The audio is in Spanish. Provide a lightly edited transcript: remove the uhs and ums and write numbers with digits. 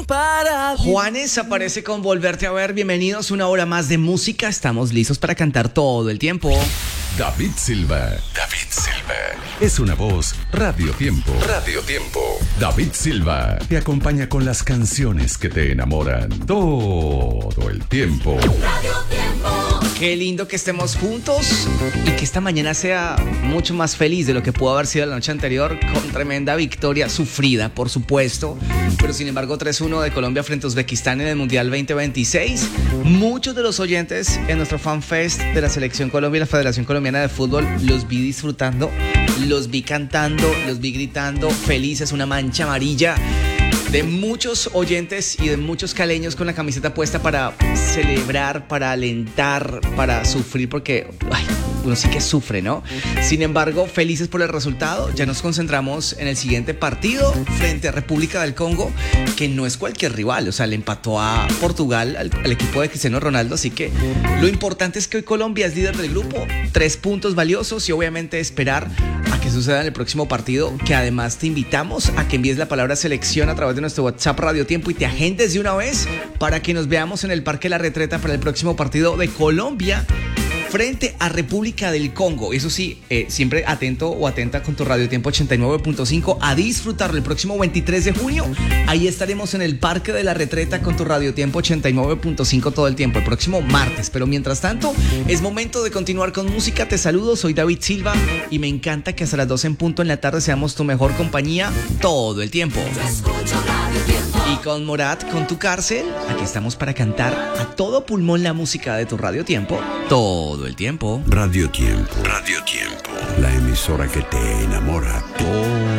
para Juanes aparece con Volverte a Ver. Bienvenidos, una hora más de música. Estamos listos para cantar todo el tiempo. David Silva. Es una voz Radio Tiempo. David Silva te acompaña con las canciones que te enamoran todo el tiempo. Qué lindo que estemos juntos y que esta mañana sea mucho más feliz de lo que pudo haber sido la noche anterior, con tremenda victoria sufrida, por supuesto, pero sin embargo 3-1 de Colombia frente a Uzbekistán en el Mundial 2026. Muchos de los oyentes en nuestro FanFest de la Selección Colombia y la Federación Colombiana de Fútbol los vi disfrutando, los vi cantando, los vi gritando, felices, una mancha amarilla de muchos oyentes y de muchos caleños con la camiseta puesta para celebrar, para alentar, para sufrir, porque uno sí que sufre, ¿no? Sin embargo, felices por el resultado. Ya nos concentramos en el siguiente partido frente a República del Congo, que no es cualquier rival, o sea, le empató a Portugal, al equipo de Cristiano Ronaldo, así que lo importante es que hoy Colombia es líder del grupo, 3 puntos valiosos y obviamente esperar a que suceda en el próximo partido, que además te invitamos a que envíes la palabra selección a través de nuestro WhatsApp Radio Tiempo y te agendes de una vez para que nos veamos en el Parque La Retreta para el próximo partido de Colombia frente a República del Congo. Eso sí, siempre atento o atenta con tu Radio Tiempo 89.5 a disfrutarlo el próximo 23 de junio. Ahí estaremos en el Parque de la Retreta con tu Radio Tiempo 89.5 todo el tiempo, el próximo martes. Pero mientras tanto, es momento de continuar con música. Te saludo, soy David Silva y me encanta que hasta las 12 en punto en la tarde seamos tu mejor compañía todo el tiempo. Y con Morat, con Tu Cárcel, aquí estamos para cantar a todo pulmón la música de tu Radio Tiempo todo el tiempo. Radio Tiempo, la emisora que te enamora todo